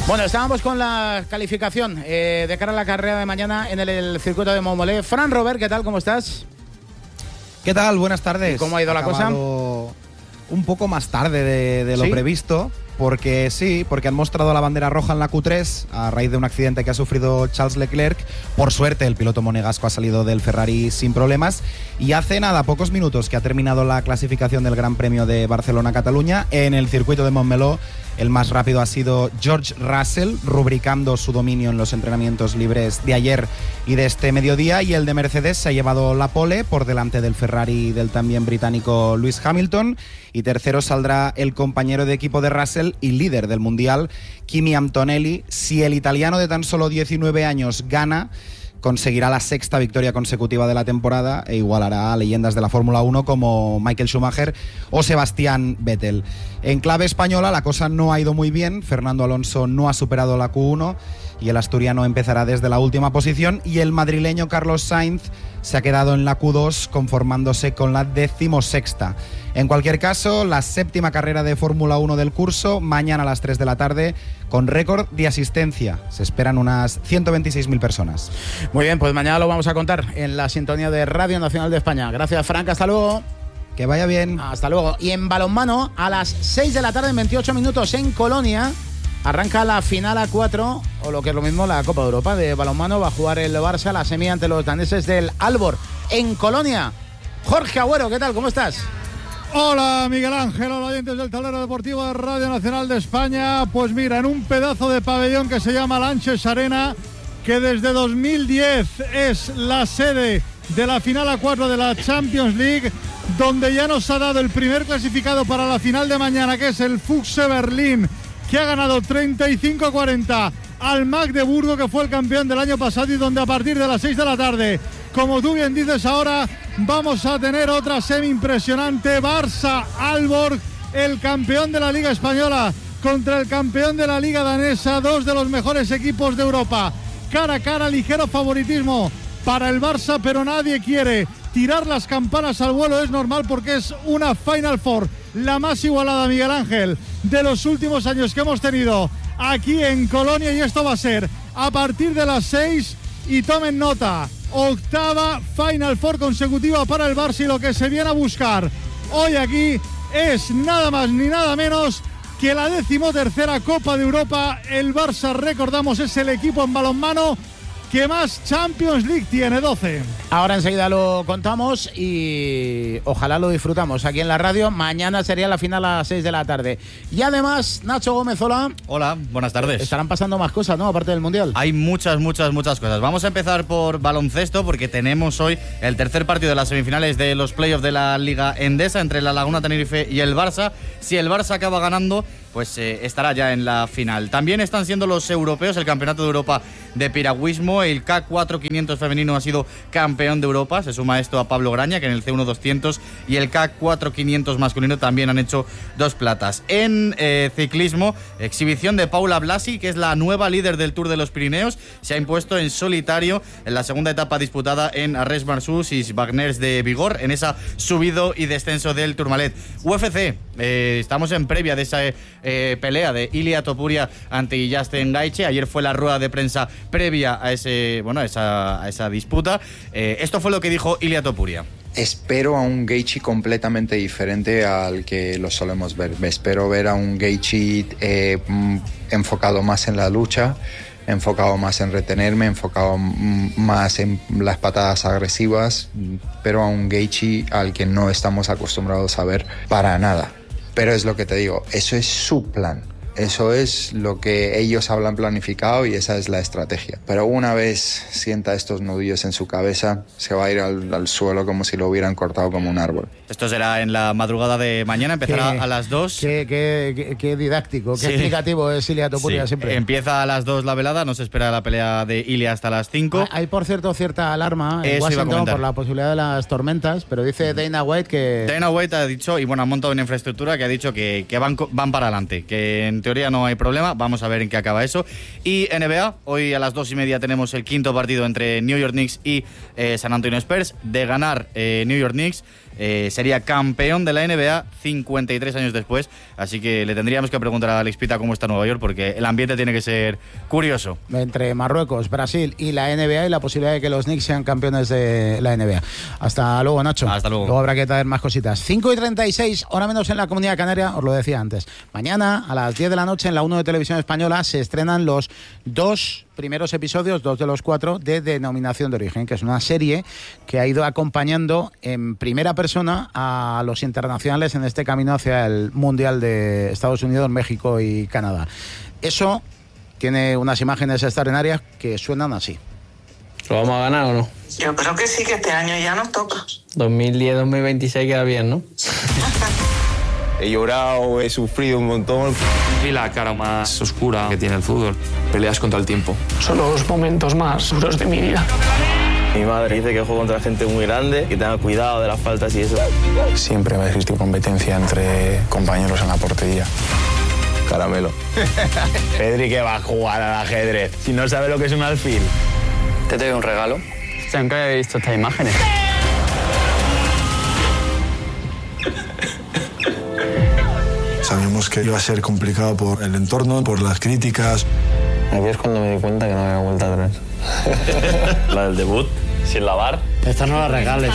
Bueno, estábamos con la calificación de cara a la carrera de mañana en el circuito de Montmeló. Fran Robert, ¿qué tal? ¿Cómo estás? ¿Qué tal? Buenas tardes. ¿Y cómo ha ido la cosa? Un poco más tarde de lo previsto, porque han mostrado la bandera roja en la Q3 a raíz de un accidente que ha sufrido Charles Leclerc. Por suerte, el piloto monegasco ha salido del Ferrari sin problemas. Y hace nada, pocos minutos, que ha terminado la clasificación del Gran Premio de Barcelona-Cataluña. En el circuito de Montmeló, el más rápido ha sido George Russell, rubricando su dominio en los entrenamientos libres de ayer y de este mediodía. Y el de Mercedes se ha llevado la pole por delante del Ferrari y del también británico Lewis Hamilton. Y tercero saldrá el compañero de equipo de Russell y líder del Mundial, Kimi Antonelli. Si el italiano de tan solo 19 años gana, conseguirá la sexta victoria consecutiva de la temporada e igualará a leyendas de la Fórmula 1 como Michael Schumacher o Sebastián Vettel. En clave española la cosa no ha ido muy bien. Fernando Alonso no ha superado la Q1 y el asturiano empezará desde la última posición, y el madrileño Carlos Sainz se ha quedado en la Q2 conformándose con la 16ª. En cualquier caso, la séptima carrera de Fórmula 1 del curso, mañana a las 3 de la tarde, con récord de asistencia. Se esperan unas 126.000 personas. Muy bien, pues mañana lo vamos a contar en la sintonía de Radio Nacional de España. Gracias, Frank, hasta luego. Que vaya bien. Hasta luego. Y en balonmano, a las 6 de la tarde, en 28 minutos, en Colonia, arranca la final A4, o lo que es lo mismo, la Copa de Europa de balonmano. Va a jugar el Barça la semi ante los daneses del Aalborg en Colonia. Jorge Agüero, ¿qué tal? ¿Cómo estás? Hola Miguel Ángel, hola oyentes del Tablero Deportivo de Radio Nacional de España. Pues mira, en un pedazo de pabellón que se llama Lanxess Arena, que desde 2010 es la sede de la final A4 de la Champions League, donde ya nos ha dado el primer clasificado para la final de mañana, que es el Füchse Berlín, que ha ganado 35-40 al Magdeburgo, que fue el campeón del año pasado, y donde a partir de las 6 de la tarde, como tú bien dices ahora, vamos a tener otra semi impresionante. Barça-Aalborg, el campeón de la Liga Española contra el campeón de la Liga Danesa, dos de los mejores equipos de Europa. Cara a cara, ligero favoritismo para el Barça, pero nadie quiere tirar las campanas al vuelo. Es normal porque es una Final Four, la más igualada, Miguel Ángel, de los últimos años que hemos tenido aquí en Colonia, y esto va a ser a partir de las 6, y tomen nota, octava Final Four consecutiva para el Barça, y lo que se viene a buscar hoy aquí es nada más ni nada menos que la 13ª Copa de Europa. El Barça, recordamos, es el equipo en balonmano que más Champions League tiene, 12. Ahora enseguida lo contamos y ojalá lo disfrutamos aquí en la radio. Mañana sería la final a las 6 de la tarde. Y además, Nacho Gómez, hola. Hola, buenas tardes. Estarán pasando más cosas, ¿no? Aparte del Mundial. Hay muchas cosas. Vamos a empezar por baloncesto, porque tenemos hoy el tercer partido de las semifinales de los playoffs de la Liga Endesa entre la Laguna Tenerife y el Barça. Si el Barça acaba ganando, pues estará ya en la final. También están siendo los europeos, el Campeonato de Europa de Piragüismo. El K4 500 femenino ha sido campeón de Europa. Se suma esto a Pablo Graña, que en el C1 200 y el K4 500 masculino también han hecho 2 platas. En ciclismo, exhibición de Paula Blasi, que es la nueva líder del Tour de los Pirineos. Se ha impuesto en solitario en la segunda etapa disputada en Arres-Marsous y Wagners de Vigor, en esa subido y descenso del Tourmalet. UFC, estamos en previa de esa pelea de Ilia Topuria ante Justin Gaethje. Ayer fue la rueda de prensa previa a esa disputa. Esto fue lo que dijo Ilia Topuria. Espero a un Gaethje completamente diferente al que lo solemos ver. Espero ver a un Gaethje enfocado más en la lucha, enfocado más en retenerme, enfocado más en las patadas agresivas, pero a un Gaethje al que no estamos acostumbrados a ver para nada. Pero es lo que te digo, eso es su plan. Eso es lo que ellos hablan planificado y esa es la estrategia. Pero una vez sienta estos nudillos en su cabeza, se va a ir al suelo como si lo hubieran cortado como un árbol. Esto será en la madrugada de mañana, empezará a las 2. Qué didáctico, qué explicativo es Ilia Topuria siempre. Empieza a las 2 la velada, no se espera la pelea de Ilia hasta las 5. Hay, por cierto, cierta alarma en Washington por la posibilidad de las tormentas, pero dice Dana White que... Dana White ha dicho, y bueno, ha montado una infraestructura que ha dicho que van para adelante, que en teoría no hay problema. Vamos a ver en qué acaba eso. Y NBA, hoy a las 2:30 tenemos el quinto partido entre New York Knicks y San Antonio Spurs. De ganar New York Knicks, sería campeón de la NBA 53 años después. Así que le tendríamos que preguntar a Alex Pita cómo está Nueva York, porque el ambiente tiene que ser curioso. Entre Marruecos, Brasil y la NBA, y la posibilidad de que los Knicks sean campeones de la NBA. Hasta luego, Nacho. Hasta luego. Luego habrá que traer más cositas. 5:36, hora menos en la Comunidad Canaria, os lo decía antes. Mañana a las 10 de la noche en la 1 de Televisión Española se estrenan los 2 primeros episodios, 2 de los 4, de Denominación de Origen, que es una serie que ha ido acompañando en primera persona a los internacionales en este camino hacia el Mundial de Estados Unidos, México y Canadá. Eso tiene unas imágenes extraordinarias que suenan así. ¿Lo vamos a ganar o no? Yo creo que sí, que este año ya nos toca. 2010-2026 queda bien, ¿no? He llorado, he sufrido un montón. Y la cara más oscura que tiene el fútbol. Peleas contra el tiempo. Son los momentos más duros de mi vida. Mi madre dice que juego contra gente muy grande, que tenga cuidado de las faltas y eso. Siempre va a existir competencia entre compañeros en la portería. Caramelo. Pedri, que va a jugar al ajedrez si no sabe lo que es un alfil. Te doy un regalo. Nunca he visto estas imágenes. Sabíamos que iba a ser complicado por el entorno, por las críticas. Aquí es cuando me di cuenta que no había vuelta atrás. La del debut, sin lavar. Esta no la regales.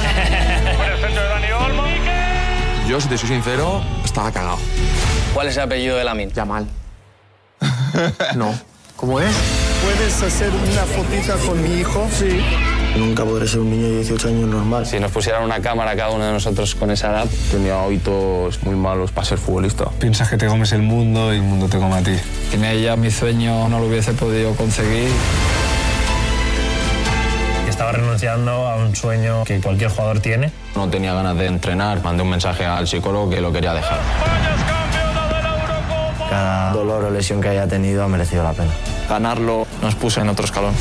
Yo, si te soy sincero, estaba cagado. ¿Cuál es el apellido de Lamine? Yamal. No. ¿Cómo es? ¿Puedes hacer una fotita con mi hijo? Sí. Nunca podré ser un niño de 18 años normal. Si nos pusieran una cámara a cada uno de nosotros con esa edad, Tenía hábitos muy malos para ser futbolista. Piensas que te comes el mundo y el mundo te come a ti. que ya mi sueño no lo hubiese podido conseguir. Estaba renunciando a un sueño que cualquier jugador tiene. No tenía ganas de entrenar, mandé un mensaje al psicólogo que lo quería dejar. Cada dolor o lesión que haya tenido ha merecido la pena. Ganarlo nos puso en otro escalón.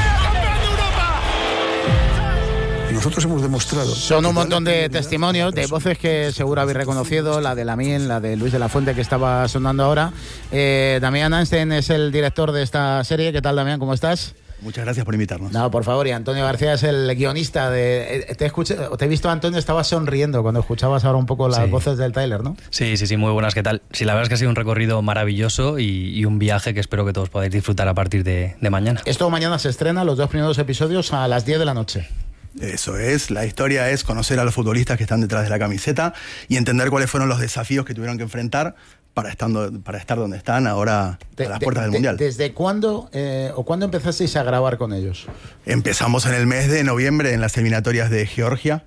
Nosotros hemos demostrado. Son un montón de testimonios, de voces que seguro habéis reconocido, la de Lamine, la de Luis de la Fuente que estaba sonando ahora. Damián Einstein es el director de esta serie. ¿Qué tal, Damián? ¿Cómo estás? Muchas gracias por invitarnos. No, por favor, y Antonio García es el guionista de... Te he visto, Antonio, estabas sonriendo cuando escuchabas ahora un poco las voces del Tyler, ¿no? Sí, muy buenas, ¿qué tal? Sí, la verdad es que ha sido un recorrido maravilloso y un viaje que espero que todos podáis disfrutar a partir de mañana. Esto mañana se estrena, los 2 primeros episodios a las 10 de la noche. Eso es, la historia es conocer a los futbolistas que están detrás de la camiseta y entender cuáles fueron los desafíos que tuvieron que enfrentar para estar donde están ahora a las puertas del Mundial. ¿Desde cuándo o cuándo empezasteis a grabar con ellos? Empezamos en el mes de noviembre en las eliminatorias de Georgia.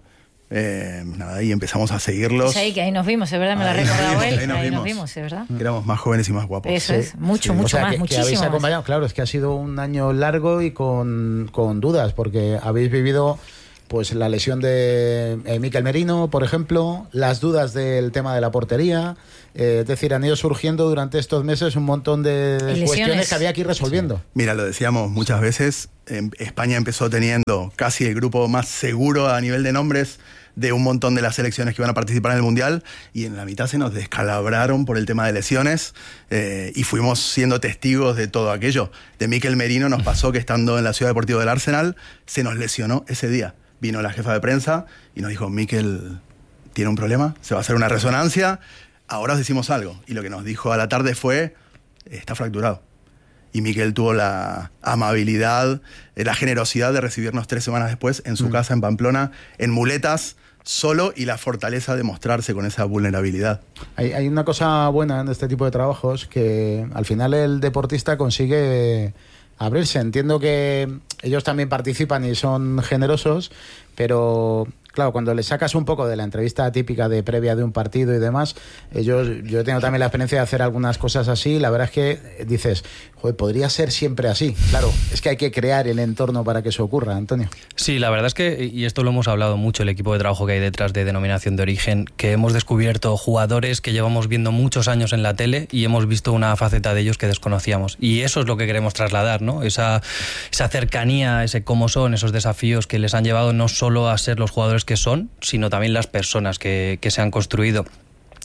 Y empezamos a seguirlos. Sí, que ahí nos vimos, es verdad, me lo ha recordado él. Ahí nos vimos, es verdad. Éramos más jóvenes y más guapos. Eso es, mucho más, muchísimo que habéis acompañado, más. claro, es que ha sido un año largo y con dudas, porque habéis vivido pues la lesión de Mikel Merino, por ejemplo, las dudas del tema de la portería, es decir, han ido surgiendo durante estos meses un montón de cuestiones que había que ir resolviendo. Mira, lo decíamos muchas veces, España empezó teniendo casi el grupo más seguro a nivel de nombres de un montón de las selecciones que iban a participar en el Mundial, y en la mitad se nos descalabraron por el tema de lesiones, y fuimos siendo testigos de todo aquello. De Mikel Merino nos pasó que estando en la Ciudad Deportiva del Arsenal se nos lesionó ese día. Vino la jefa de prensa y nos dijo: Mikel tiene un problema, se va a hacer una resonancia, ahora os decimos algo. Y lo que nos dijo a la tarde fue: está fracturado. Y Mikel tuvo la amabilidad, la generosidad de recibirnos 3 semanas después en su casa en Pamplona, en muletas, solo, y la fortaleza de mostrarse con esa vulnerabilidad. Hay una cosa buena en este tipo de trabajos, que al final el deportista consigue abrirse. Entiendo que ellos también participan y son generosos, pero claro, cuando le sacas un poco de la entrevista típica de previa de un partido y demás, yo he tenido también la experiencia de hacer algunas cosas así. La verdad es que dices, joder, podría ser siempre así. Claro, es que hay que crear el entorno para que eso ocurra, Antonio. Sí, la verdad es que, y esto lo hemos hablado mucho, el equipo de trabajo que hay detrás de Denominación de Origen, que hemos descubierto jugadores que llevamos viendo muchos años en la tele y hemos visto una faceta de ellos que desconocíamos. Y eso es lo que queremos trasladar, ¿no? Esa cercanía, ese cómo son, esos desafíos que les han llevado no solo a ser los jugadores que son, sino también las personas que se han construido.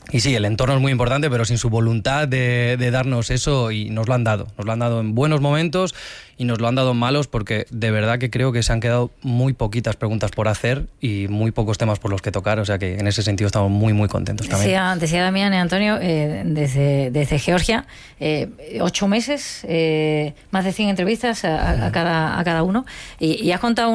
Y sí, el entorno es muy importante, pero sin su voluntad de darnos eso, y nos lo han dado en buenos momentos y nos lo han dado en malos, porque de verdad que creo que se han quedado muy poquitas preguntas por hacer y muy pocos temas por los que tocar, o sea que en ese sentido estamos muy muy contentos también. Decía Damián y Antonio, desde Georgia, 8 meses, más de 100 entrevistas a cada uno, y has contado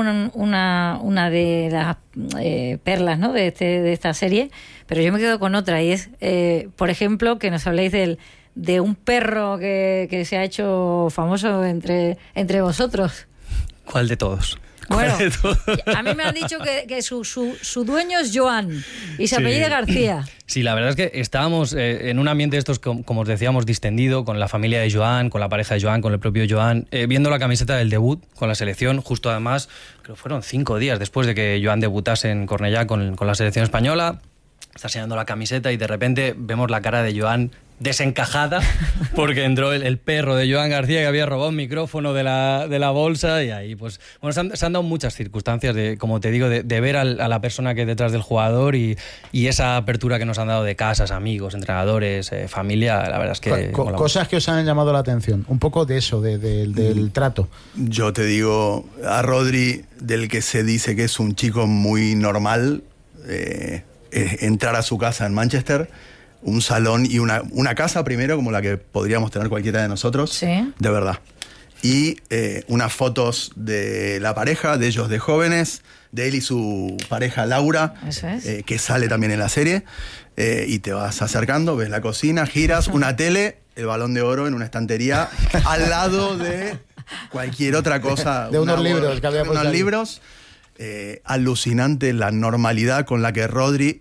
una de las perlas, ¿no?, de esta serie, pero yo me quedo con otra, y es, por ejemplo, que nos habléis de un perro que se ha hecho famoso entre vosotros. ¿Cuál de todos? Bueno, a mí me han dicho que su dueño es Joan y se apellida García. Sí, la verdad es que estábamos en un ambiente de estos, como os decíamos, distendido, con la familia de Joan, con la pareja de Joan, con el propio Joan, viendo la camiseta del debut con la selección, justo además, creo que fueron 5 días después de que Joan debutase en Cornellá con la selección española. Está enseñando la camiseta y de repente vemos la cara de Joan desencajada porque entró el perro de Joan García, que había robado un micrófono de la bolsa, y ahí pues bueno, se han dado muchas circunstancias de, como te digo, de ver a la persona que hay detrás del jugador, y esa apertura que nos han dado de casas, amigos, entrenadores, familia, la verdad es que cosas que os han llamado la atención, un poco de eso, del trato. Yo te digo, a Rodri, del que se dice que es un chico muy normal, entrar a su casa en Manchester, un salón y una casa primero como la que podríamos tener cualquiera de nosotros, ¿sí?, de verdad, y unas fotos de la pareja, de ellos de jóvenes, de él y su pareja Laura, eso es, que sale también en la serie, y te vas acercando, ves la cocina, giras, una tele, el Balón de Oro en una estantería al lado de cualquier otra cosa, de unos libros que había puesto, unos libros. Alucinante la normalidad con la que Rodri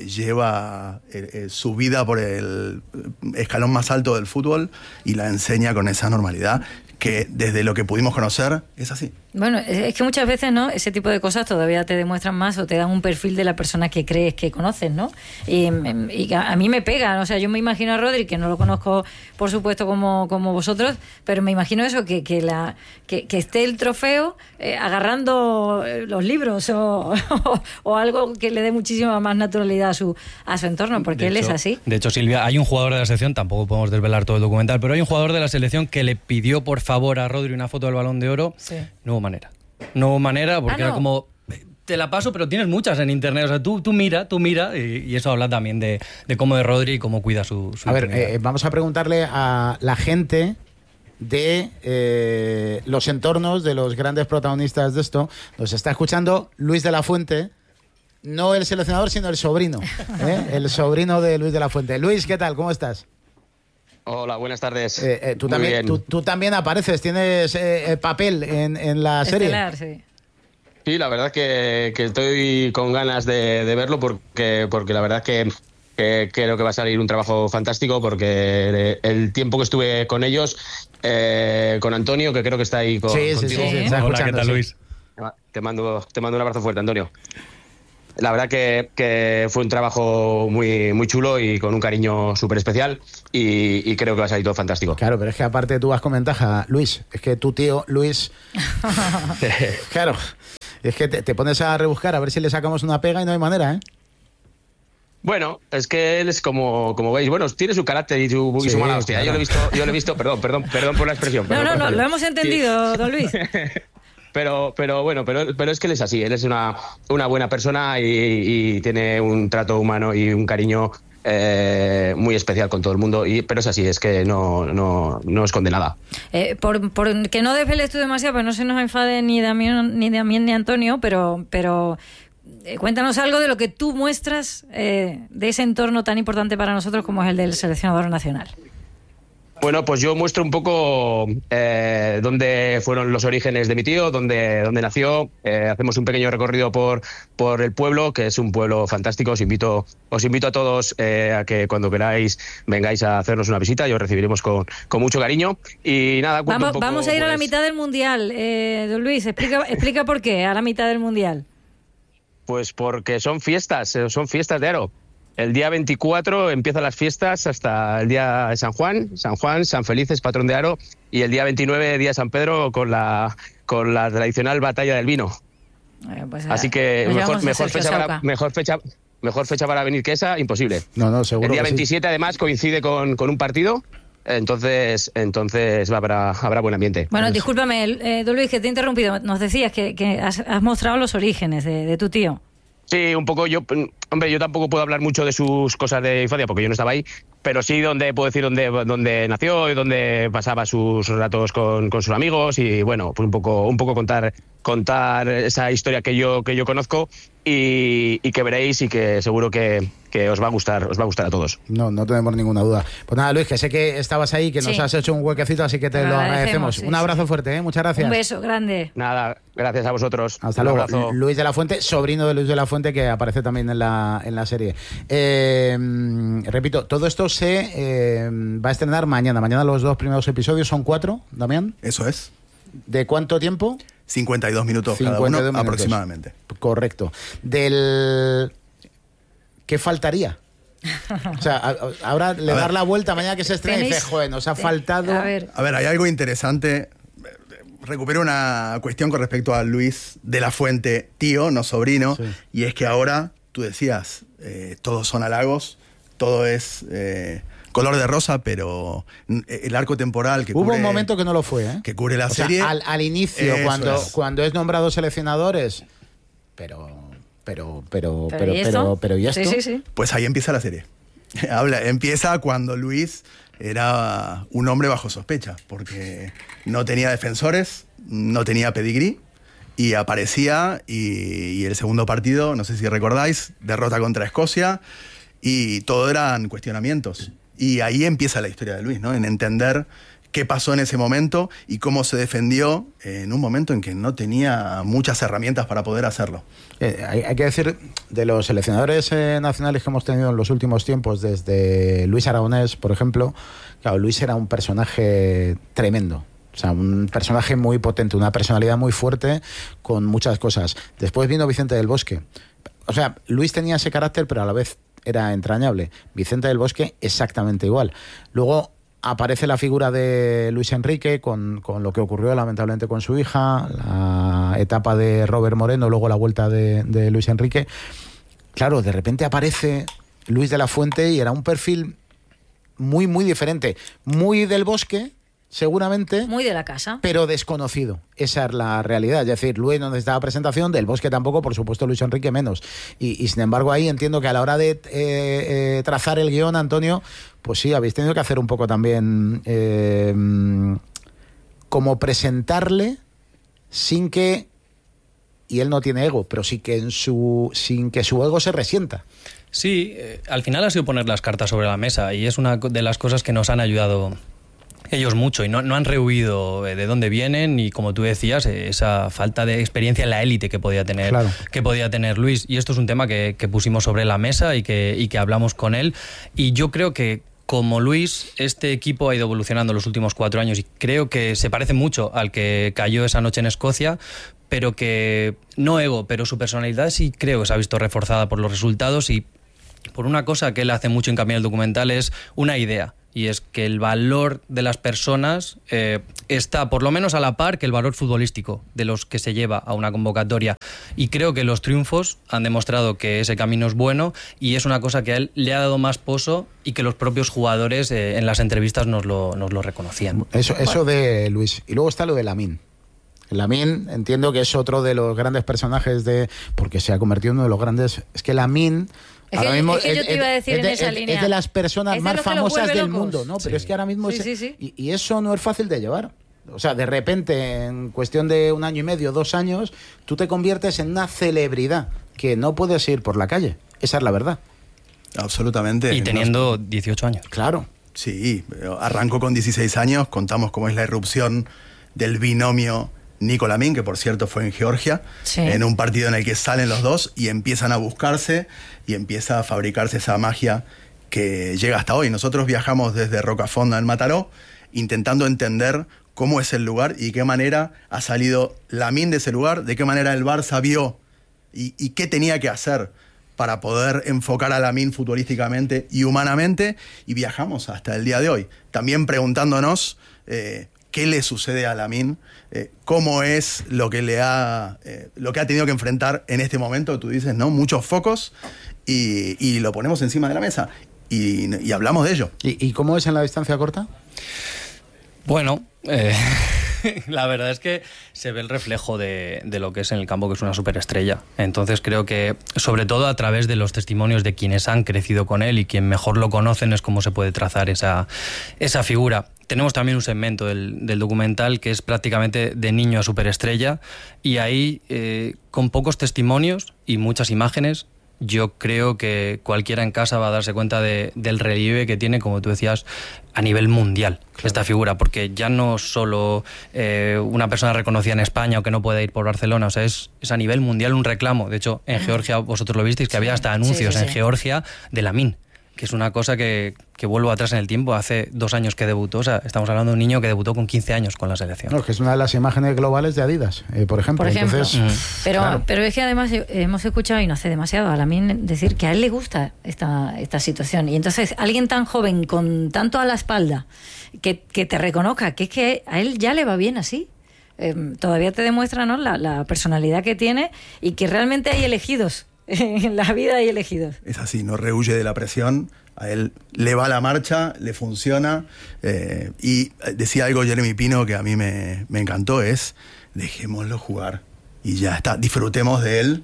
lleva su vida por el escalón más alto del fútbol, y la enseña con esa normalidad que desde lo que pudimos conocer es así. Bueno, es que muchas veces, ¿no?, ese tipo de cosas todavía te demuestran más o te dan un perfil de la persona que crees que conoces, ¿no? Y a mí me pega, o sea, yo me imagino a Rodri, que no lo conozco, por supuesto, como vosotros, pero me imagino eso, que esté el trofeo agarrando los libros o algo que le dé muchísima más naturalidad a su entorno, porque él es así. De hecho, Silvia, hay un jugador de la selección, tampoco podemos desvelar todo el documental, pero hay un jugador de la selección que le pidió por favor a Rodri una foto del Balón de Oro. Sí. No hubo manera, porque era como, te la paso, pero tienes muchas en internet, o sea, tú mira, y eso habla también de cómo de Rodri y cómo cuida su A ver, vamos a preguntarle a la gente de los entornos de los grandes protagonistas de esto. Nos está escuchando Luis de la Fuente, no el seleccionador, sino el sobrino, el sobrino de Luis de la Fuente. Luis, ¿qué tal? ¿Cómo estás? Hola, buenas tardes. Tú también apareces, tienes papel en la serie. Estelar, sí. Sí, la verdad que estoy con ganas de verlo porque la verdad que creo que va a salir un trabajo fantástico, porque el tiempo que estuve con ellos, con Antonio, que creo que está ahí contigo. Sí. Hola, ¿qué tal, Luis? Te mando un abrazo fuerte, Antonio. La verdad que fue un trabajo muy, muy chulo y con un cariño súper especial, y creo que va a salir todo fantástico. Claro, pero es que aparte tú vas con ventaja, Luis. Es que tu tío, Luis... claro, es que te pones a rebuscar a ver si le sacamos una pega y no hay manera, ¿eh? Bueno, es que él es como veis, bueno, tiene su carácter y su mala hostia. Claro. Yo lo he visto, perdón por la expresión. No, lo hemos entendido, don Luis. Pero es que él es así, él es una buena persona y tiene un trato humano y un cariño muy especial con todo el mundo, pero es así, es que no esconde nada. Por que no desveles tú demasiado, pero no se nos enfade ni Damián ni Antonio, pero cuéntanos algo de lo que tú muestras de ese entorno tan importante para nosotros como es el del seleccionador nacional. Bueno, pues yo muestro un poco dónde fueron los orígenes de mi tío, dónde nació. Hacemos un pequeño recorrido por el pueblo, que es un pueblo fantástico. Os invito a todos a que cuando queráis vengáis a hacernos una visita y os recibiremos con mucho cariño. Y nada, vamos a ir a la mitad del Mundial. Don Luis, explica por qué a la mitad del Mundial. Pues porque son fiestas de Aro. El día 24 empiezan las fiestas hasta el día de San Juan, San Felices, patrón de Aro, y el día 29, día de San Pedro, con la tradicional batalla del vino. Pues así que mejor fecha para venir que esa, imposible. No, seguro. El día que 27 sí. además coincide con un partido, entonces habrá buen ambiente. Bueno, discúlpame, don Luis, que te he interrumpido. Nos decías que has mostrado los orígenes de tu tío. Sí, un poco. Yo tampoco puedo hablar mucho de sus cosas de infancia porque yo no estaba ahí, pero sí puedo decir dónde nació y dónde pasaba sus ratos con sus amigos y bueno, pues un poco contar esa historia que yo conozco y que veréis y que seguro que os va a gustar a todos. No tenemos ninguna duda. Pues nada, Luis, que sé que estabas ahí, que nos Sí. has hecho un huequecito, así que te lo agradecemos. Sí, un abrazo fuerte, muchas gracias. Un beso grande. Nada, gracias a vosotros. Hasta Un luego. abrazo. Luis de la Fuente, sobrino de Luis de la Fuente, que aparece también en la serie. Repito, todo esto se va a estrenar mañana. Mañana los 2 primeros episodios, son 4, Damián. Eso es. ¿De cuánto tiempo? 52 minutos 52 cada uno, minutos. aproximadamente. Correcto. ¿Qué faltaría? O sea, ahora le dar la vuelta mañana que se estrena y dice, joder, nos ha faltado... A ver, hay algo interesante. Recupero una cuestión con respecto a Luis de la Fuente, tío, no sobrino, sí. Y es que ahora, tú decías, todos son halagos, todo es color de rosa, pero el arco temporal que Hubo un momento que no lo fue, ¿eh? Que cubre la serie. Sea, al inicio, cuando es nombrado seleccionadores, pero ¿y esto? Sí. Pues ahí empieza la serie. Empieza cuando Luis era un hombre bajo sospecha, porque no tenía defensores, no tenía pedigrí, y aparecía, y el segundo partido, no sé si recordáis, derrota contra Escocia, y todo eran cuestionamientos. Y ahí empieza la historia de Luis, ¿no? En entender qué pasó en ese momento y cómo se defendió en un momento en que no tenía muchas herramientas para poder hacerlo. Hay que decir, de los seleccionadores nacionales que hemos tenido en los últimos tiempos, desde Luis Aragonés, por ejemplo, claro, Luis era un personaje tremendo. O sea, un personaje muy potente, una personalidad muy fuerte, con muchas cosas. Después vino Vicente del Bosque. O sea, Luis tenía ese carácter, pero a la vez era entrañable. Vicente del Bosque, exactamente igual. Luego aparece la figura de Luis Enrique con lo que ocurrió lamentablemente con su hija, la etapa de Robert Moreno, luego la vuelta de Luis Enrique. Claro, de repente aparece Luis de la Fuente y era un perfil muy, muy diferente. Muy del Bosque, seguramente. Muy de la casa. Pero desconocido. Esa es la realidad. Es decir, Luis no necesitaba presentación, del Bosque tampoco, por supuesto Luis Enrique menos. Y sin embargo ahí entiendo que a la hora de trazar el guión, Antonio, pues sí, habéis tenido que hacer un poco también como presentarle sin que, y él no tiene ego, pero sí que sin que su ego se resienta. Sí, al final ha sido poner las cartas sobre la mesa y es una de las cosas que nos han ayudado ellos mucho y no han rehuido de dónde vienen y, como tú decías, esa falta de experiencia en la élite que podía tener, claro, que podía tener Luis. Y esto es un tema que pusimos sobre la mesa y que hablamos con él. Y yo creo que, como Luis, este equipo ha ido evolucionando los últimos 4 años y creo que se parece mucho al que cayó esa noche en Escocia, pero que, no ego, pero su personalidad sí creo que se ha visto reforzada por los resultados y por una cosa que él hace mucho hincapié en el documental, es una idea. Y es que el valor de las personas está por lo menos a la par que el valor futbolístico de los que se lleva a una convocatoria. Y creo que los triunfos han demostrado que ese camino es bueno y es una cosa que a él le ha dado más poso y que los propios jugadores en las entrevistas nos lo reconocían. Eso de Luis. Y luego está lo de Lamine. Lamine, entiendo que es otro de los grandes personajes porque se ha convertido en uno de los grandes. Es que Lamine... Ahora mismo yo te iba a decir en esa línea. Es de las personas más famosas del mundo, ¿no? Pero es que ahora mismo... Sí. Y eso no es fácil de llevar. O sea, de repente, en cuestión de 1 año y medio, 2 años, tú te conviertes en una celebridad que no puedes ir por la calle. Esa es la verdad. Absolutamente. Y teniendo 18 años. Claro. Sí, arrancó con 16 años, contamos cómo es la irrupción del binomio Nico Lamine, que por cierto fue en Georgia, sí, en un partido en el que salen los dos y empiezan a buscarse y empieza a fabricarse esa magia que llega hasta hoy. Nosotros viajamos desde Rocafonda en Mataró intentando entender cómo es el lugar y qué manera ha salido Lamine de ese lugar, de qué manera el Barça vio y qué tenía que hacer para poder enfocar a Lamine futbolísticamente y humanamente, y viajamos hasta el día de hoy, también preguntándonos qué le sucede a Lamine, cómo es lo que ha tenido que enfrentar en este momento, tú dices, ¿no? Muchos focos y lo ponemos encima de la mesa y hablamos de ello. ¿Y cómo es en la distancia corta? Bueno, la verdad es que se ve el reflejo de lo que es en el campo, que es una superestrella. Entonces creo que, sobre todo a través de los testimonios de quienes han crecido con él y quien mejor lo conocen, es cómo se puede trazar esa figura. Tenemos también un segmento del documental que es prácticamente de niño a superestrella, y ahí, con pocos testimonios y muchas imágenes, yo creo que cualquiera en casa va a darse cuenta del relieve que tiene, como tú decías, a nivel mundial, esta figura, porque ya no solo una persona reconocida en España o que no puede ir por Barcelona, o sea, es a nivel mundial un reclamo. De hecho, en Georgia, vosotros lo visteis, que había hasta anuncios en Georgia de Lamine, que es una cosa que vuelvo atrás en el tiempo. Hace 2 años que debutó, o sea, estamos hablando de un niño que debutó con 15 años con la selección. No, que es una de las imágenes globales de Adidas, por ejemplo. Entonces, pero es que además hemos escuchado, y no hace demasiado, a Lamine decir que a él le gusta esta situación. Y entonces alguien tan joven, con tanto a la espalda, que te reconozca que es que a él ya le va bien así. Todavía te demuestra, ¿no?, la personalidad que tiene, y que realmente hay elegidos. En la vida hay elegidos. Es así, no rehuye de la presión, a él le va la marcha, le funciona, y decía algo Jeremy Pino que a mí me encantó, es dejémoslo jugar y ya está, disfrutemos de él,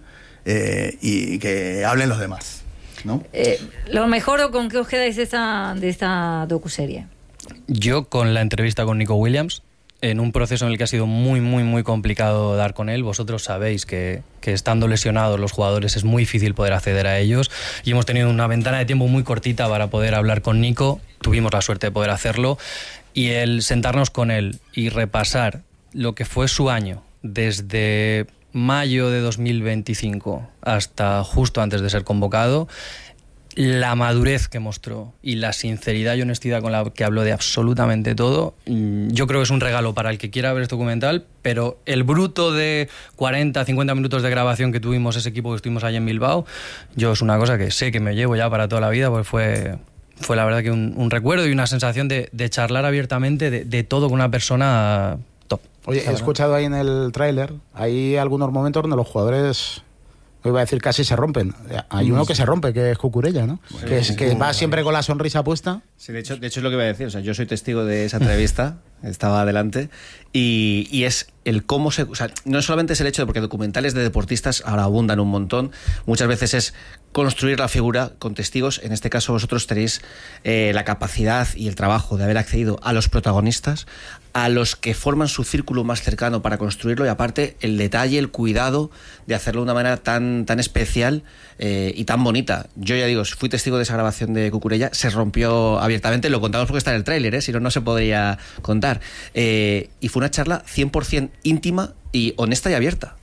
y que hablen los demás, ¿no? Lo mejor, ¿o con qué os quedáis de esta docuserie? Yo con la entrevista con Nico Williams, en un proceso en el que ha sido muy, muy, muy complicado dar con él. Vosotros sabéis que estando lesionados los jugadores es muy difícil poder acceder a ellos, y hemos tenido una ventana de tiempo muy cortita para poder hablar con Nico. Tuvimos la suerte de poder hacerlo, y el sentarnos con él y repasar lo que fue su año desde mayo de 2025 hasta justo antes de ser convocado, la madurez que mostró y la sinceridad y honestidad con la que habló de absolutamente todo, yo creo que es un regalo para el que quiera ver este documental. Pero el bruto de 40, 50 minutos de grabación que tuvimos, ese equipo que estuvimos allí en Bilbao, yo es una cosa que sé que me llevo ya para toda la vida, porque fue la verdad que un recuerdo y una sensación de charlar abiertamente de todo con una persona top. Oye, he escuchado ahí en el tráiler, hay algunos momentos donde los jugadores, iba a decir, casi se rompen. Hay uno que se rompe, que es Cucurella, ¿no? Bueno, que va siempre con la sonrisa puesta. Sí, de hecho es lo que iba a decir. O sea, yo soy testigo de esa entrevista, estaba adelante, y es el cómo se... O sea, no solamente es el hecho de, porque documentales de deportistas ahora abundan un montón, muchas veces es construir la figura con testigos. En este caso vosotros tenéis la capacidad y el trabajo de haber accedido a los protagonistas, a los que forman su círculo más cercano para construirlo, y aparte el detalle, el cuidado de hacerlo de una manera tan especial y tan bonita. Yo ya digo, fui testigo de esa grabación de Cucurella, se rompió abiertamente, lo contamos porque está en el tráiler, si no, no se podría contar. Y fue una charla 100% íntima y honesta y abierta.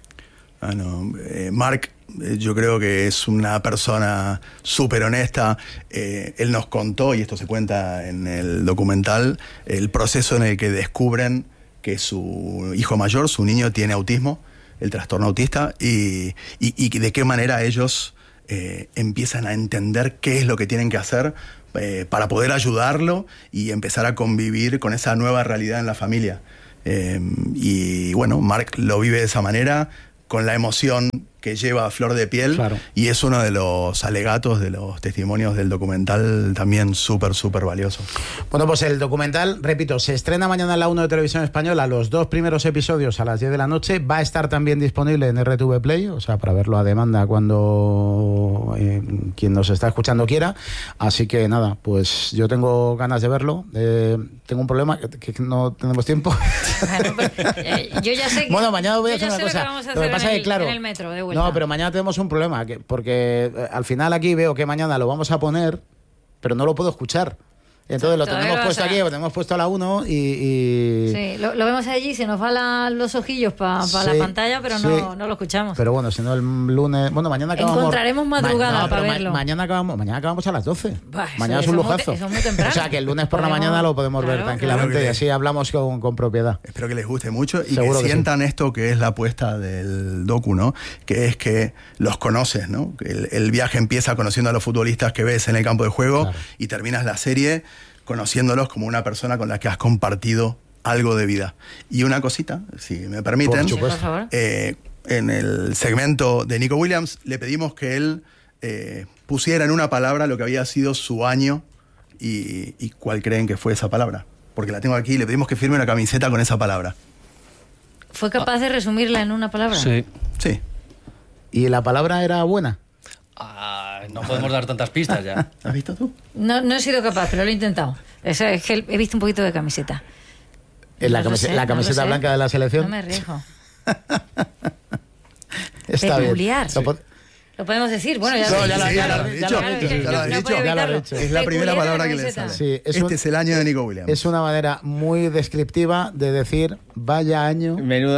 Marc, yo creo que es una persona súper honesta. Él nos contó, y esto se cuenta en el documental, el proceso en el que descubren que su hijo mayor, su niño, tiene autismo, el trastorno autista, y de qué manera ellos empiezan a entender qué es lo que tienen que hacer para poder ayudarlo y empezar a convivir con esa nueva realidad en la familia. Y bueno, Marc lo vive de esa manera, con la emoción que lleva a flor de piel, claro. Y es uno de los alegatos de los testimonios del documental, también súper valioso. Bueno, pues el documental, repito, se estrena mañana en la 1 de Televisión Española, los 2 primeros episodios a las 10 de la noche, va a estar también disponible en RTV Play, o sea, para verlo a demanda cuando quien nos está escuchando quiera, así que nada, pues yo tengo ganas de verlo, tengo un problema, que no tenemos tiempo. Bueno, pues, yo ya sé que, bueno, mañana voy a hacer una cosa, lo que pasa es que, claro, en el metro, de vuelta. No, pero mañana tenemos un problema, porque al final aquí veo que mañana lo vamos a poner, pero no lo puedo escuchar. Entonces lo tenemos puesto aquí, lo tenemos puesto a la 1 y... Sí, lo vemos allí, se nos van los ojillos para la pantalla, pero no lo escuchamos. Pero bueno, si no el lunes... Bueno, mañana acabamos... Encontraremos madrugada para verlo. Mañana acabamos a las 12. Bah, mañana es un lujazo. Eso es muy temprano. O sea, que el lunes por la mañana lo podemos ver tranquilamente, y así hablamos con propiedad. Espero que les guste mucho y que sientan esto que es la apuesta del docu, ¿no? Que es que los conoces, ¿no? El viaje empieza conociendo a los futbolistas que ves en el campo de juego, claro, y terminas la serie conociéndolos como una persona con la que has compartido algo de vida. Y una cosita, si me permiten, por favor. En el segmento de Nico Williams le pedimos que él pusiera en una palabra lo que había sido su año y cuál creen que fue esa palabra. Porque la tengo aquí y le pedimos que firme una camiseta con esa palabra. ¿Fue capaz de resumirla en una palabra? Sí. ¿Y la palabra era buena? No podemos dar tantas pistas ya. ¿Has visto tú? No he sido capaz, pero lo he intentado. Es que he visto un poquito de camiseta. La camiseta blanca de la selección. No me arriesgo. Está peculiar. Bien. Lo podemos decir. Bueno, ya lo has dicho. Es la primera palabra que le sale. Sí, es el año de Nico Williams. Es una manera muy descriptiva de decir vaya año.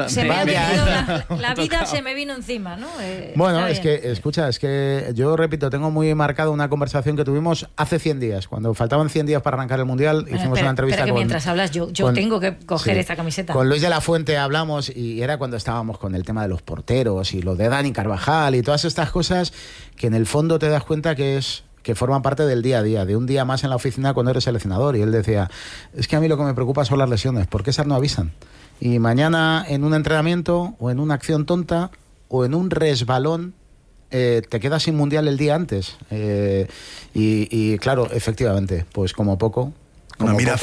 La vida se me vino encima, ¿no? Bueno, es que, escucha, es que yo repito, tengo muy marcado una conversación que tuvimos hace 100 días. Cuando faltaban 100 días para arrancar el Mundial, hicimos una entrevista con... mientras hablas, yo tengo que coger esta camiseta. Con Luis de la Fuente hablamos y era cuando estábamos con el tema de los porteros y lo de Dani Carvajal y todas estas cosas que en el fondo te das cuenta que forman parte del día a día, de un día más en la oficina cuando eres seleccionador. Y él decía, es que a mí lo que me preocupa son las lesiones, porque esas no avisan. Y mañana en un entrenamiento o en una acción tonta o en un resbalón te quedas sin Mundial el día antes. Y claro, efectivamente, pues como poco... mira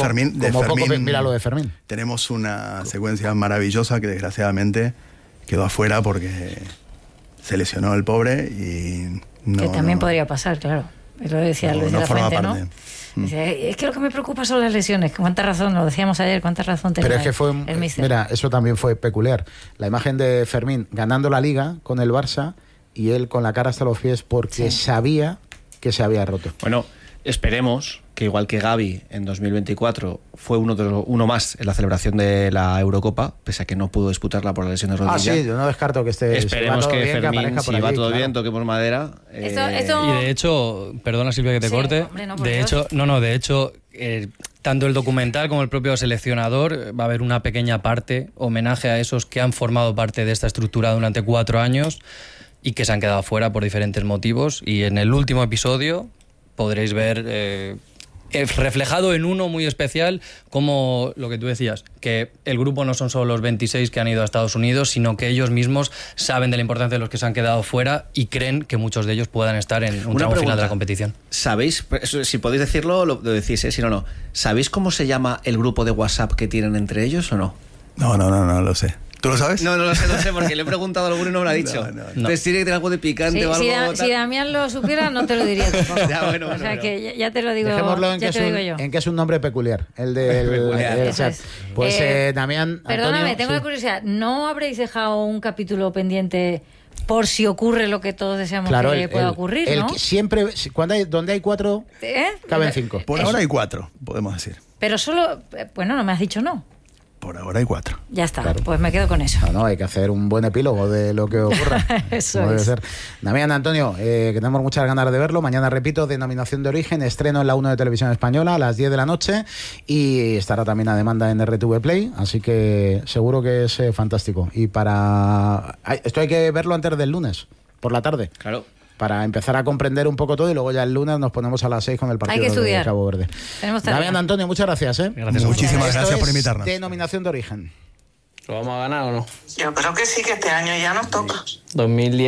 lo de Fermín. Tenemos una secuencia maravillosa que desgraciadamente quedó afuera porque se lesionó el pobre y que también podría pasar, claro. Lo decía Luis de la Fuente, ¿no? Dice, es que lo que me preocupa son las lesiones. Cuánta razón, lo decíamos ayer, cuánta razón tenía. Pero es que fue, mira, eso también fue peculiar. La imagen de Fermín ganando la Liga con el Barça y él con la cara hasta los pies porque sabía que se había roto. Bueno, esperemos que igual que Gavi en 2024 fue uno más en la celebración de la Eurocopa, pese a que no pudo disputarla por la lesión de rodilla. Sí, yo no descarto que esté... Esperemos que Fermín, si va todo bien, toquemos madera. Y de hecho, perdona Silvia que te corte, hombre, de hecho, tanto el documental como el propio seleccionador va a haber una pequeña parte, homenaje a esos que han formado parte de esta estructura durante 4 años y que se han quedado fuera por diferentes motivos, y en el último episodio podréis ver reflejado en uno muy especial como lo que tú decías, que el grupo no son solo los 26 que han ido a Estados Unidos, sino que ellos mismos saben de la importancia de los que se han quedado fuera y creen que muchos de ellos puedan estar en un tramo final de la competición. ¿Sabéis, si podéis decirlo, lo decís, si no, ¿sabéis cómo se llama el grupo de WhatsApp que tienen entre ellos o no? No lo sé. ¿Tú lo sabes? No lo sé, porque le he preguntado a alguno y no me lo ha dicho. Entonces tiene que tener algo de picante o algo. Si Damián lo supiera, no te lo diría tampoco. Bueno, que ya te lo digo. Dejémoslo yo. En que es un nombre peculiar. El del chat. Pues Damián. Perdóname, Antonio, tengo la curiosidad. ¿No habréis dejado un capítulo pendiente por si ocurre lo que todos deseamos que pueda ocurrir, ¿no? Siempre, donde hay 4, caben 5. Por ahora hay 4, podemos decir. Pero solo, bueno, no me has dicho no. Por ahora hay 4. Ya está, pues me quedo con eso. No, hay que hacer un buen epílogo de lo que ocurra. Eso debe es. ser. Damián, Antonio, que tenemos muchas ganas de verlo. Mañana, repito, Denominación de Origen, estreno en la 1 de Televisión Española a las 10 de la noche y estará también a demanda en RTV Play, así que seguro que es fantástico. Y esto hay que verlo antes del lunes, por la tarde. Claro. Para empezar a comprender un poco todo y luego ya el lunes nos ponemos a las 6 con el partido de Cabo Verde. Damián, Antonio, muchas gracias. Muchísimas gracias por invitarnos. Denominación de Origen. ¿Lo vamos a ganar o no? Yo creo que sí, que este año ya nos toca. 2010.